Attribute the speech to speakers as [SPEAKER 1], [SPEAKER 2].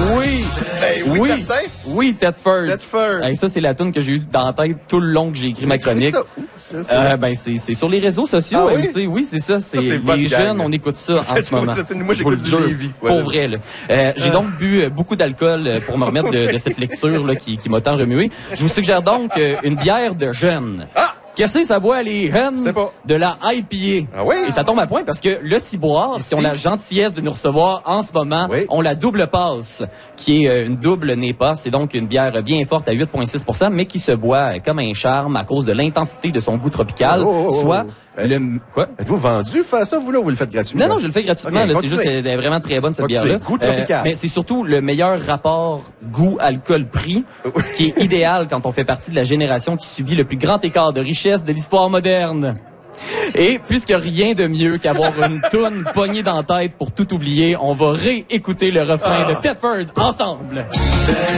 [SPEAKER 1] Oui!
[SPEAKER 2] Ben oui, certain.
[SPEAKER 1] Oui, Tedford.
[SPEAKER 2] Tedford.
[SPEAKER 1] Hey, ça, c'est la tune que j'ai eue dans la tête tout le long que j'ai écrit ma chronique. C'est sur les réseaux sociaux,
[SPEAKER 2] Ah,
[SPEAKER 1] MC. Oui, c'est ça.
[SPEAKER 2] c'est
[SPEAKER 1] Les
[SPEAKER 2] votre
[SPEAKER 1] jeunes,
[SPEAKER 2] gang.
[SPEAKER 1] on écoute ça en ce moment.
[SPEAKER 2] Moi,
[SPEAKER 1] Je vous le
[SPEAKER 2] j'écoute du
[SPEAKER 1] jure.
[SPEAKER 2] Lévis.
[SPEAKER 1] Pour vrai, là. J'ai donc bu beaucoup d'alcool pour me remettre de cette lecture là, qui m'a tant remué. Je vous suggère donc une bière de jeunes.
[SPEAKER 2] Ah!
[SPEAKER 1] Qu'est-ce que ça boit, les jeunes?
[SPEAKER 2] C'est pas.
[SPEAKER 1] De la IPA.
[SPEAKER 2] Ah oui?
[SPEAKER 1] Et ça tombe à point parce que le Ciboire, qui ont la gentillesse de nous recevoir en ce moment, ont la double passe, qui est une double NEPA. C'est donc une bière bien forte à 8,6 %, mais qui se boit comme un charme à cause de l'intensité de son goût tropical. Soit le... Quoi?
[SPEAKER 2] Êtes-vous vendu faire ça, vous, là, ou vous le faites gratuitement?
[SPEAKER 1] Non, je le fais gratuitement.
[SPEAKER 2] Okay,
[SPEAKER 1] là, c'est juste, elle est vraiment très bonne, cette bière-là.
[SPEAKER 2] Goût tropical.
[SPEAKER 1] Mais c'est surtout le meilleur rapport goût-alcool-prix, ce qui est idéal quand on fait partie de la génération qui subit le plus grand écart de richesse de l'histoire moderne. Et puisque rien de mieux qu'avoir une toune pognée dans la tête pour tout oublier, on va réécouter le refrain de Tedford ensemble.